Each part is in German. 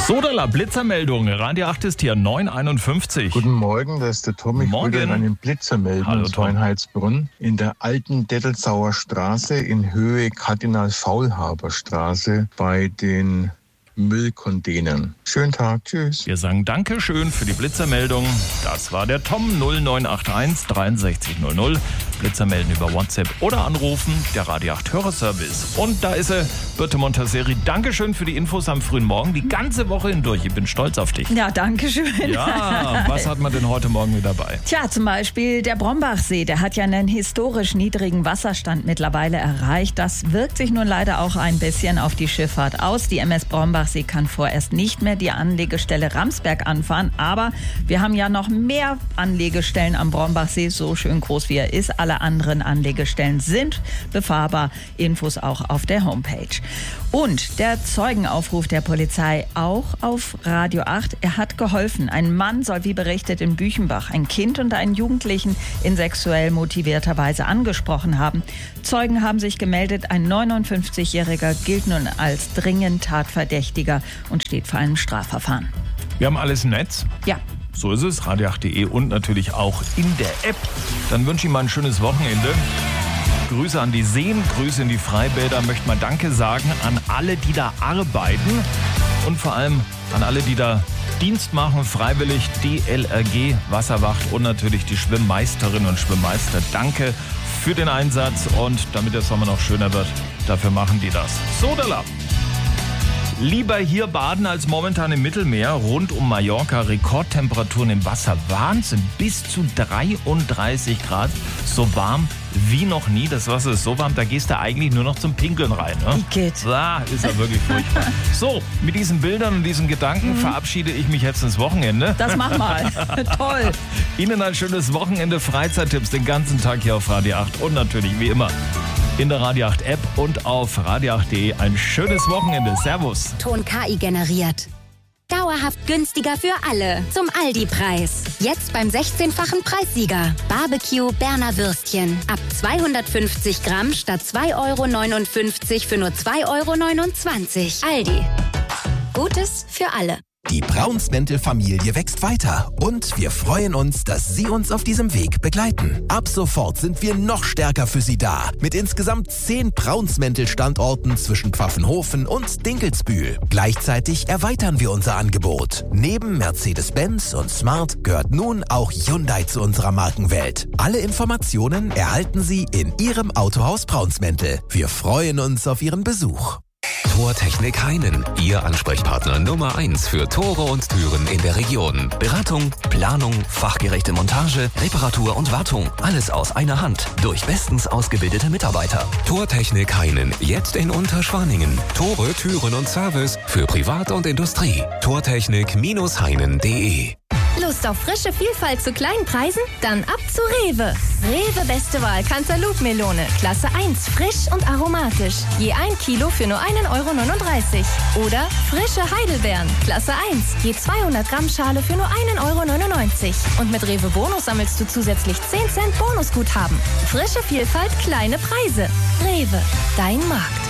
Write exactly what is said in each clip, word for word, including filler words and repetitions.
Sodala, Blitzermeldung. Radio acht ist hier, neun Uhr einundfünfzig. Guten Morgen, das ist der Tom. Ich Morgen. würde einen Blitzer melden, Hallo, und zwar Tom. in Heilsbrunn. In der alten Dettelsauer Straße in Höhe Kardinal-Faulhaber Straße bei den Müllcontainern. Schönen Tag, tschüss. Wir sagen Dankeschön für die Blitzermeldung. Das war der Tom, null neun acht eins dreiundsechzig null null. Blitzer melden über WhatsApp oder anrufen, der Radio acht Hörerservice. Und da ist er, Birte Montaseri. Dankeschön für die Infos am frühen Morgen, die ganze Woche hindurch. Ich bin stolz auf dich. Ja, danke schön. Ja, was hat man denn heute Morgen wieder dabei? Tja, zum Beispiel der Brombachsee, der hat ja einen historisch niedrigen Wasserstand mittlerweile erreicht. Das wirkt sich nun leider auch ein bisschen auf die Schifffahrt aus. Die M S Brombachsee kann vorerst nicht mehr die Anlegestelle Ramsberg anfahren, aber wir haben ja noch mehr Anlegestellen am Brombachsee, so schön groß wie er ist. Alle anderen Anlegestellen sind befahrbar. Infos auch auf der Homepage. Und der Zeugenaufruf der Polizei auch auf Radio acht. Er hat geholfen. Ein Mann soll, wie berichtet, in Büchenbach ein Kind und einen Jugendlichen in sexuell motivierter Weise angesprochen haben. Zeugen haben sich gemeldet. Ein neunundfünfzigjähriger gilt nun als dringend Tatverdächtiger und steht vor einem Strafverfahren. Wir haben alles im Netz. Ja. So ist es, radio acht punkt de und natürlich auch in der App. Dann wünsche ich mal ein schönes Wochenende. Grüße an die Seen, Grüße in die Freibäder. Möchte mal Danke sagen an alle, die da arbeiten und vor allem an alle, die da Dienst machen, freiwillig, D L R G, Wasserwacht und natürlich die Schwimmmeisterinnen und Schwimmmeister. Danke für den Einsatz und damit der Sommer noch schöner wird, dafür machen die das. Sodala. Lieber hier baden als momentan im Mittelmeer. Rund um Mallorca Rekordtemperaturen im Wasser. Wahnsinn, bis zu dreiunddreißig Grad. So warm wie noch nie. Das Wasser ist so warm, da gehst du eigentlich nur noch zum Pinkeln rein. Ne? Igitt. Ah, ist ja wirklich furchtbar. So, mit diesen Bildern und diesen Gedanken Mhm. verabschiede ich mich jetzt ins Wochenende. Das mach mal. Toll. Ihnen ein schönes Wochenende. Freizeittipps den ganzen Tag hier auf Radio acht und natürlich wie immer in der Radio acht App und auf radio acht punkt de. Ein schönes Wochenende. Servus. Ton K I generiert. Dauerhaft günstiger für alle. Zum Aldi-Preis. Jetzt beim sechzehnfachen Preissieger. Barbecue Berner Würstchen. Ab zweihundertfünfzig Gramm statt zwei Euro neunundfünfzig für nur zwei Euro neunundzwanzig. Aldi. Gutes für alle. Die Braunsmäntel-Familie wächst weiter und wir freuen uns, dass Sie uns auf diesem Weg begleiten. Ab sofort sind wir noch stärker für Sie da, mit insgesamt zehn Braunsmäntel-Standorten zwischen Pfaffenhofen und Dinkelsbühl. Gleichzeitig erweitern wir unser Angebot. Neben Mercedes-Benz und Smart gehört nun auch Hyundai zu unserer Markenwelt. Alle Informationen erhalten Sie in Ihrem Autohaus Braunsmäntel. Wir freuen uns auf Ihren Besuch. Tortechnik Heinen, Ihr Ansprechpartner Nummer eins für Tore und Türen in der Region. Beratung, Planung, fachgerechte Montage, Reparatur und Wartung. Alles aus einer Hand durch bestens ausgebildete Mitarbeiter. Tortechnik Heinen, jetzt in Unterschwaningen. Tore, Türen und Service für Privat und Industrie. Tortechnik Heinen punkt de. Lust auf frische Vielfalt zu kleinen Preisen? Dann ab zu Rewe. Rewe beste Wahl Cantaloupe-Melone. Klasse eins, frisch und aromatisch. Je ein Kilo für nur ein Euro neununddreißig. Oder frische Heidelbeeren. Klasse eins, je zweihundert Gramm Schale für nur ein Euro neunundneunzig. Und mit Rewe Bonus sammelst du zusätzlich zehn Cent Bonusguthaben. Frische Vielfalt, kleine Preise. Rewe, dein Markt.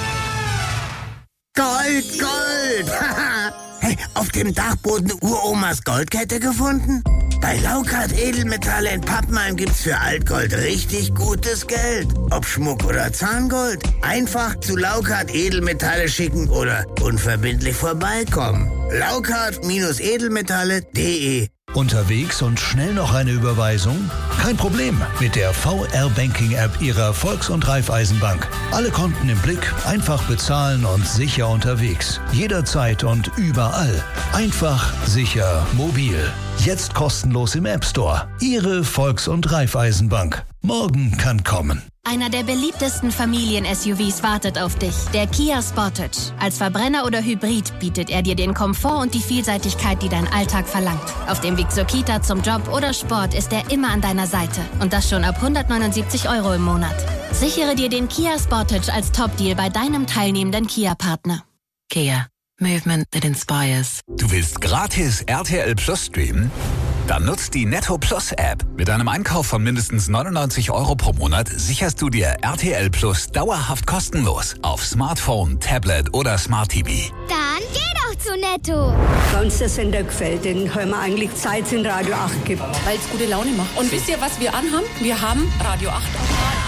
Gold, Gold! Hey, auf dem Dachboden Uromas Goldkette gefunden? Bei Laukart Edelmetalle in Pappenheim gibt's für Altgold richtig gutes Geld. Ob Schmuck oder Zahngold. Einfach zu Laukart Edelmetalle schicken oder unverbindlich vorbeikommen. Laukart Edelmetalle punkt de. Unterwegs und schnell noch eine Überweisung? Kein Problem mit der V R-Banking-App Ihrer Volks- und Raiffeisenbank. Alle Konten im Blick, einfach bezahlen und sicher unterwegs. Jederzeit und überall. Einfach, sicher, mobil. Jetzt kostenlos im App Store. Ihre Volks- und Raiffeisenbank. Morgen kann kommen. Einer der beliebtesten Familien-S U Vs wartet auf dich, der Kia Sportage. Als Verbrenner oder Hybrid bietet er dir den Komfort und die Vielseitigkeit, die dein Alltag verlangt. Auf dem Weg zur Kita, zum Job oder Sport ist er immer an deiner Seite. Und das schon ab hundertneunundsiebzig Euro im Monat. Sichere dir den Kia Sportage als Top-Deal bei deinem teilnehmenden Kia-Partner. Kia. Movement that inspires. Du willst gratis R T L Plus streamen? Dann nutzt die Netto Plus App. Mit einem Einkauf von mindestens neunundneunzig Euro pro Monat sicherst du dir R T L Plus dauerhaft kostenlos auf Smartphone, Tablet oder Smart T V. Dann geh doch zu Netto. Bei uns der Sender gefällt, den hören wir eigentlich seit es in Radio acht gibt. Weil es gute Laune macht. Und wisst ihr, was wir anhaben? Wir haben Radio acht.